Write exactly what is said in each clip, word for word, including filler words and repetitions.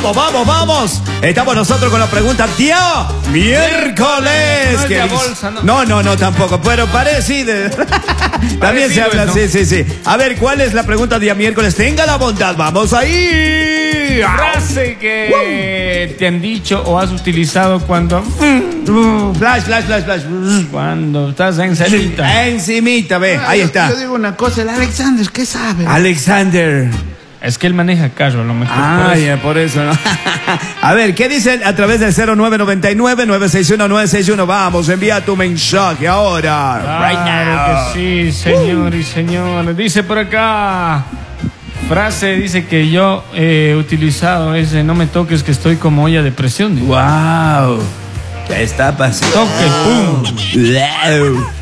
Vamos, vamos, vamos. Estamos nosotros con la pregunta Tío Miércoles. No es que de dice- bolsa, ¿no? no, no, no, tampoco. Pero parece. También se Parecido, habla, ¿no? sí, sí, sí. A ver, ¿cuál es la pregunta día miércoles? Tenga la bondad, vamos ahí. Frase que te han dicho o has utilizado cuando Uh, Flash, flash, flash, flash. cuando estás en celita. Encimita, ve, ahí Yo- está. Yo digo una cosa, el Alexander, ¿qué sabe? Alexander. Es que él maneja carro, a lo mejor. Ah, por eso. ya, por eso, ¿no? A ver, ¿qué dicen a través del cero nueve nueve nueve, nueve seis uno, nueve seis uno? Vamos, envía tu mensaje ahora. Right now. Claro que sí, señor y señor. Dice por acá. Frase dice que yo he utilizado ese no me toques que estoy como olla de presión. Dice. Wow. Ya está pasando. Toque, pum. Wow.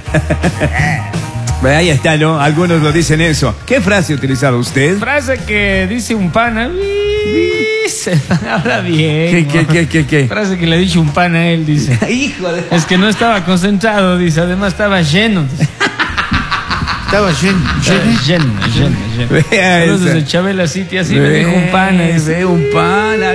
Ve, ahí está, ¿no? Algunos lo dicen eso. ¿Qué frase ha utilizado usted? Frase que dice un pana. Se habla bien. ¿Qué, qué, qué, qué, qué? Frase que le ha dicho un pana a él, dice. Hijo de... Es que no estaba concentrado, dice. Además estaba lleno. Dice. Estaba lleno, Estaba lleno. lleno, lleno, lleno. Vea Entonces esa. el Chabela City así le dijo un pana. Ve, Dice. ve, un pana.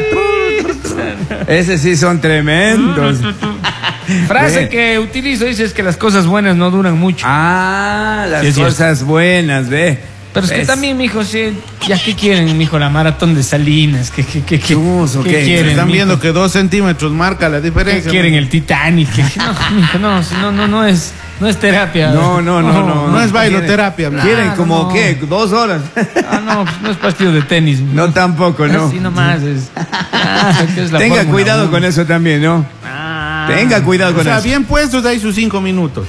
Ese sí son tremendos. Frase Ve. que utilizo, dice, es que las cosas buenas no duran mucho. Ah, las Sí, es cierto. cosas buenas, ve. Pero es que ¿Ves? también, mijo, sí, ya que quieren, mijo, la maratón de Salinas, que, que, que, que, Chus, ¿o ¿qué qué? quieren, Están mijo? viendo que dos centímetros marca la ¿Qué diferencia. quieren el Titanic? Que- no, mijo, no, si no, no, no es, no es terapia. No, no, no, no. No es bailoterapia, bla. ¿Quieren Claro, como no. qué? ¿Dos horas? Ah, no, pues no es partido de tenis. No, tampoco, ¿no? Así nomás es. Ah, que es la Tenga Fórmula cuidado uno. con eso también, ¿no? Ah. Tenga cuidado O con sea, eso. bien puestos ahí sus cinco minutos.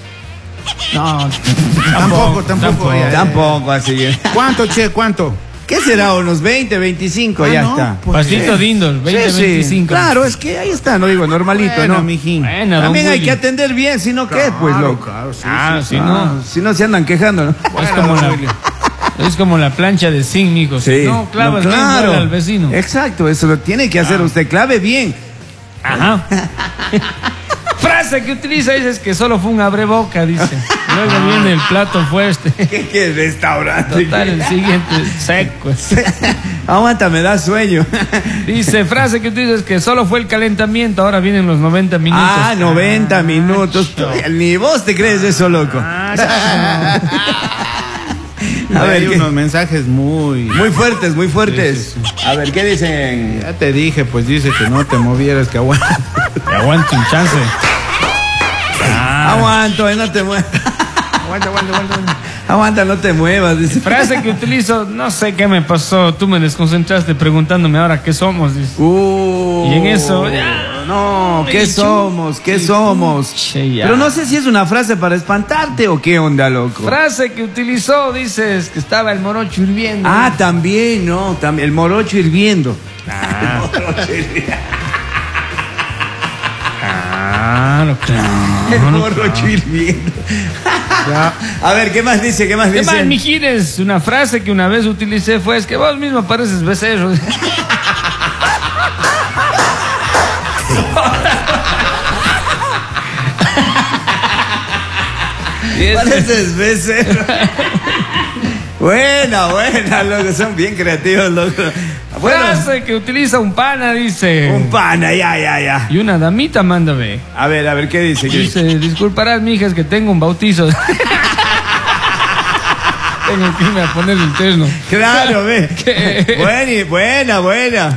No, Tampoco, tampoco. ya, ya, ya. Tampoco así. ¿Cuánto, che? ¿Cuánto? ¿Qué será? ¿Unos veinte, veinticinco? Ah, ya no, está. pues, Pasito eh. Dindol, veinte, Sí, sí. veinticinco. Claro, es que ahí está, no digo, normalito, Bueno, ¿no? mijín. Bueno, También don hay Willy. que atender bien, si no, ¿qué? Pues, Claro, loco. claro, sí, Ah, sí, si sí. no. Si no se andan quejando, ¿no? Es como la, es como la plancha de zinc, mijo. Si no clavas No, bien, claro. vuela al vecino. Exacto, eso lo tiene que hacer usted. Clave bien. Ajá. Frase que utiliza dice es que solo fue un abreboca, dice. Luego viene el plato fuerte. ¿Qué, qué restaurante? Total, el siguiente seco. Aguanta, me da sueño. Dice, frase que utiliza es que solo fue el calentamiento, ahora vienen los noventa minutos. Ah, noventa minutos. Ni vos te crees eso, loco. Ah, A ver, Hay ¿qué? unos mensajes muy... Muy fuertes, muy fuertes. Sí, A ver, ¿qué dicen? Ya te dije, pues dice que no te movieras, que aguanta. que aguante un chance. Ah, Aguanto, eh, no te muevas. aguanta, aguanta, aguanta, aguanta. Aguanta, no te muevas. Dice. Frase que utilizo, no sé qué me pasó, tú me desconcentraste preguntándome ahora qué somos, dice. Uh, Y en eso, ya. no, ¿qué Ay, somos? ¿Qué chuchi, somos? chuchi, ya. Pero no sé si es una frase para espantarte o qué onda, loco. Frase que utilizó, dices, que estaba el morocho hirviendo. Ah, también, no, también. El morocho hirviendo. Ah. Claro, claro. El morocho hirviendo. A ver, ¿qué más dice? ¿Qué más ¿Qué dice? más, mijines? Una frase que una vez utilicé fue, es que vos mismo pareces becerro. Y es- Pareces becerro. Buena, buena, loco. Son bien creativos, loco. Bueno, Frase que utiliza un pana, dice. un pana, ya, ya, ya. Y una damita manda ve. A ver, a ver, ¿qué dice? ¿Qué dice? Dice, disculparás, mija, es que tengo un bautizo. Tengo que irme a poner el terno. Claro, ve. ¿Qué? Buena, buena, buena.